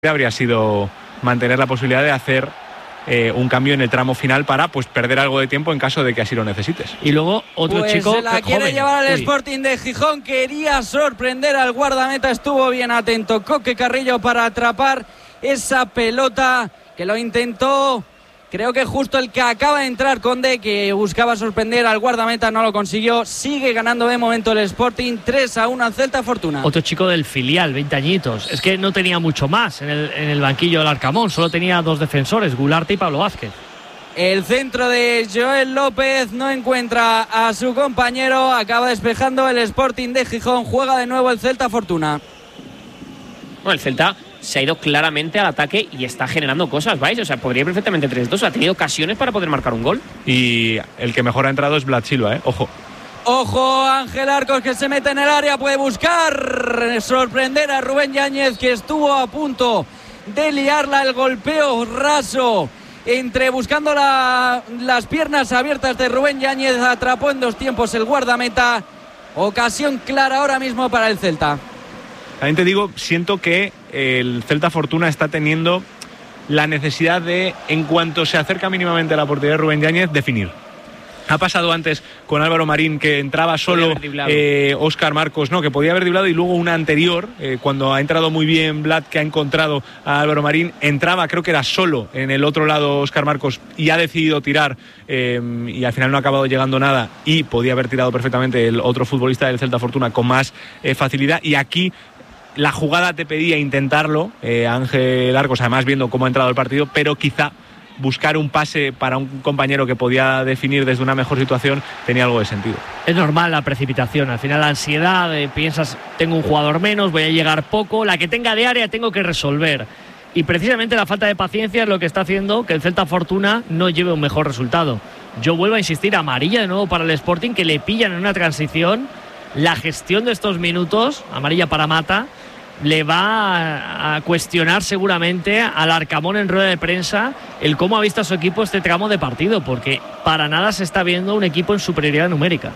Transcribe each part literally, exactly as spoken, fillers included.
habría sido mantener la posibilidad de hacer eh, un cambio en el tramo final para pues perder algo de tiempo en caso de que así lo necesites. Y luego otro pues chico se la quiere joven. llevar al Uy. Sporting de Gijón, quería sorprender al guardameta, estuvo bien atento Coque Carrillo para atrapar esa pelota que lo intentó. Creo que justo el que acaba de entrar, Conde, que buscaba sorprender al guardameta, no lo consiguió. Sigue ganando de momento el Sporting, tres a uno al Celta Fortuna. Otro chico del filial, veinte añitos. Es que no tenía mucho más en el, en el banquillo del Arcamón. Solo tenía dos defensores, Gularte y Pablo Vázquez. El centro de Joel López no encuentra a su compañero. Acaba despejando el Sporting de Gijón. Juega de nuevo el Celta Fortuna. Bueno, el Celta se ha ido claramente al ataque y está generando cosas, ¿vais? O sea, podría ir perfectamente tres dos. Ha tenido ocasiones para poder marcar un gol. Y el que mejor ha entrado es Vlad Silva, ¿eh? Ojo. Ojo, Ángel Arcos, que se mete en el área, puede buscar sorprender a Rubén Yáñez, que estuvo a punto de liarla. El golpeo raso entre buscando la, las piernas abiertas de Rubén Yáñez, atrapó en dos tiempos el guardameta. Ocasión clara ahora mismo para el Celta. También te digo, siento que el Celta Fortuna está teniendo la necesidad de, en cuanto se acerca mínimamente a la portería de Rubén Yáñez, definir. Ha pasado antes con Álvaro Marín, que entraba solo eh, Óscar Marcos, no, que podía haber driblado, y luego una anterior, eh, cuando ha entrado muy bien Vlad, que ha encontrado a Álvaro Marín, entraba, creo que era solo en el otro lado Óscar Marcos y ha decidido tirar eh, y al final no ha acabado llegando nada, y podía haber tirado perfectamente el otro futbolista del Celta Fortuna con más eh, facilidad. Y aquí la jugada te pedía intentarlo, eh, Ángel Arcos, además viendo cómo ha entrado el partido, pero quizá buscar un pase para un compañero que podía definir desde una mejor situación tenía algo de sentido. Es normal la precipitación, al final la ansiedad, eh, piensas, tengo un jugador menos, voy a llegar poco, la que tenga de área tengo que resolver. Y precisamente la falta de paciencia es lo que está haciendo que el Celta Fortuna no lleve un mejor resultado. Yo vuelvo a insistir, amarilla de nuevo para el Sporting, que le pillan en una transición. La gestión de estos minutos, amarilla para Mata, le va a cuestionar seguramente al Arcamón en rueda de prensa el cómo ha visto a su equipo este tramo de partido, porque para nada se está viendo un equipo en superioridad numérica.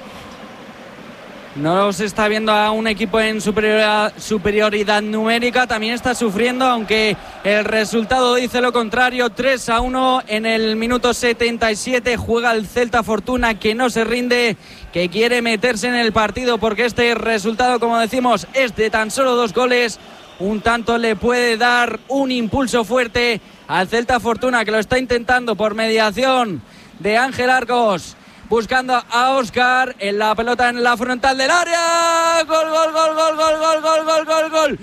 No se está viendo a un equipo en superioridad, superioridad numérica, también está sufriendo, aunque el resultado dice lo contrario. Tres a uno en el minuto setenta y siete, juega el Celta Fortuna, que no se rinde, que quiere meterse en el partido, porque este resultado, como decimos, es de tan solo dos goles. Un tanto le puede dar un impulso fuerte al Celta Fortuna, que lo está intentando por mediación de Ángel Arcos, buscando a Óscar, en la pelota en la frontal del área. Gol, gol, gol, gol, gol, gol, gol, gol, gol, gol.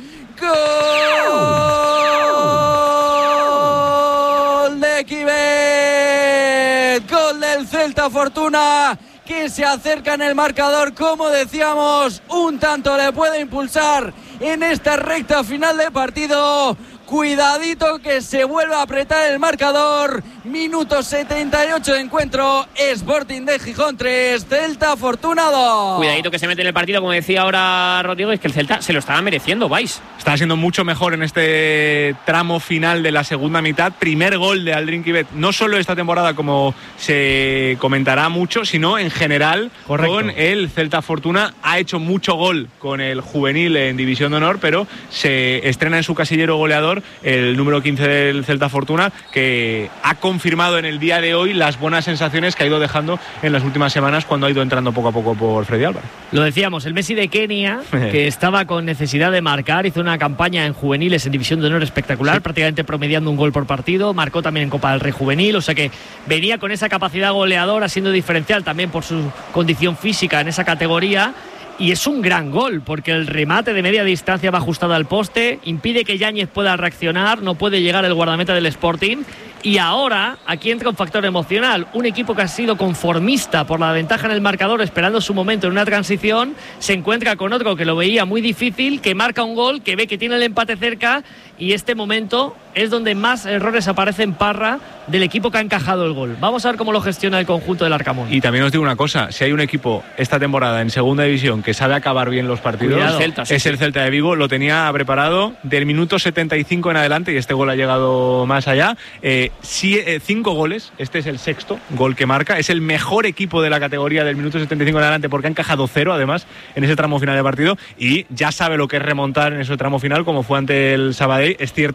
Gol de Quivet. Gol del Celta Fortuna, que se acerca en el marcador. Como decíamos, un tanto le puede impulsar en esta recta final de partido. Cuidadito que se vuelve a apretar el marcador. Minuto setenta y ocho de encuentro. Sporting de Gijón tres, Celta Fortuna dos. Cuidadito que se mete en el partido, como decía ahora Rodrigo, es que el Celta se lo estaba mereciendo, vais. Está siendo mucho mejor en este tramo final de la segunda mitad. Primer gol de Aldrin Quivet, no solo esta temporada, como se comentará mucho, sino en general. Correcto. Con el Celta Fortuna. Ha hecho mucho gol con el juvenil en División de Honor, pero se estrena en su casillero goleador el número quince del Celta Fortuna, que ha confirmado en el día de hoy las buenas sensaciones que ha ido dejando en las últimas semanas cuando ha ido entrando poco a poco por Freddy Álvarez. Lo decíamos, el Messi de Kenia, que estaba con necesidad de marcar, hizo una campaña en juveniles en División de Honor espectacular, sí, prácticamente promediando un gol por partido, marcó también en Copa del Rey juvenil, o sea que venía con esa capacidad goleadora, siendo diferencial también por su condición física en esa categoría. Y es un gran gol, porque el remate de media distancia va ajustado al poste, impide que Yáñez pueda reaccionar, no puede llegar el guardameta del Sporting. Y ahora aquí entra un factor emocional. Un equipo que ha sido conformista por la ventaja en el marcador, esperando su momento en una transición, se encuentra con otro que lo veía muy difícil, que marca un gol, que ve que tiene el empate cerca, y este momento es donde más errores aparecen, Parra, del equipo que ha encajado el gol. Vamos a ver cómo lo gestiona el conjunto del Arcamón. Y también os digo una cosa, si hay un equipo esta temporada en segunda división que sabe acabar bien los partidos, Cuidado. Celta, sí, es sí. el Celta de Vigo. Lo tenía preparado del minuto setenta y cinco en adelante y este gol ha llegado más allá. Eh, sí, eh, cinco goles, este es el sexto gol que marca. Es el mejor equipo de la categoría del minuto setenta y cinco en adelante porque ha encajado cero además en ese tramo final de partido y ya sabe lo que es remontar en ese tramo final como fue ante el Sabadell. Es cierto